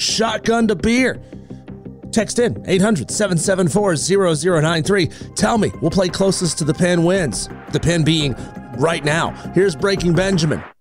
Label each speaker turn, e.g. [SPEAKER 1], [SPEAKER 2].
[SPEAKER 1] shotgun to beer. Text in 800-774-0093. Tell me, we'll play closest to the pin wins. The pin being right now. Here's Breaking Benjamin